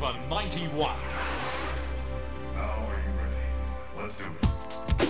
for 91. Now are you ready? Let's do it.